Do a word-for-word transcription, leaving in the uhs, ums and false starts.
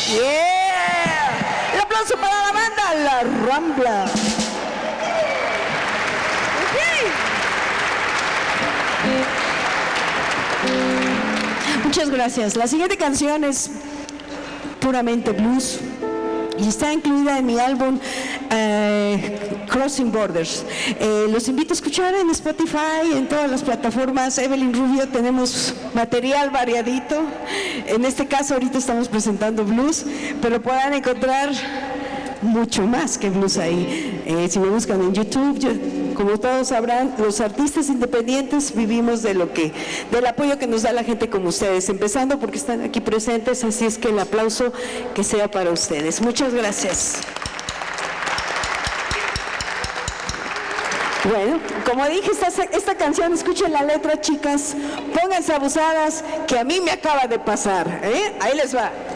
Yeah. El aplauso para la banda La Rambla. Muchas gracias. La siguiente canción es puramente blues y está incluida en mi álbum eh, Crossing Borders. Eh, los invito a escuchar en Spotify, en todas las plataformas. Evelyn Rubio, tenemos material variadito. En este caso ahorita estamos presentando blues, pero podrán encontrar mucho más que blues ahí. Eh, si me buscan en YouTube, yo, como todos sabrán, los artistas independientes vivimos de lo que, del apoyo que nos da la gente como ustedes, empezando porque están aquí presentes, así es que el aplauso que sea para ustedes. Muchas gracias. Bueno, como dije, esta, esta canción, escuchen la letra, chicas, pónganse abusadas, que a mí me acaba de pasar, ¿eh? Ahí les va.